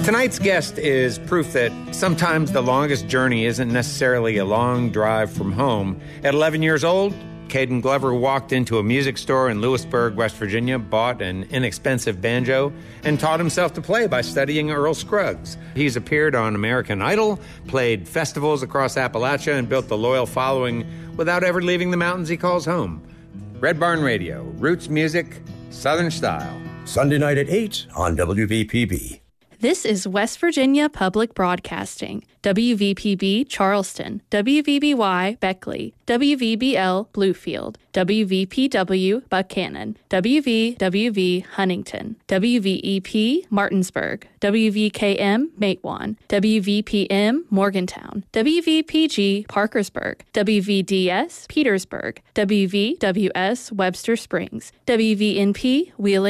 Tonight's guest is proof that sometimes the longest journey isn't necessarily a long drive from home. At 11 years old, Caden Glover walked into a music store in Lewisburg, West Virginia, bought an inexpensive banjo, and taught himself to play by studying Earl Scruggs. He's appeared on American Idol, played festivals across Appalachia, and built a loyal following without ever leaving the mountains he calls home. Red Barn Radio, roots music, Southern style. Sunday night at 8 on WVPB. This is West Virginia Public Broadcasting, WVPB Charleston, WVBY Beckley, WVBL Bluefield, WVPW Buchanan, WVWV Huntington, WVEP Martinsburg, WVKM Matewan, WVPM Morgantown, WVPG Parkersburg, WVDS Petersburg, WVWS Webster Springs, WVNP Wheeling,